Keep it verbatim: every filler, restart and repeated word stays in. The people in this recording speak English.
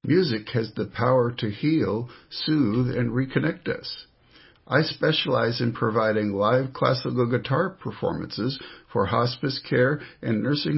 Music has the power to heal, soothe, and reconnect us. I specialize in providing live classical guitar performances for hospice care and nursing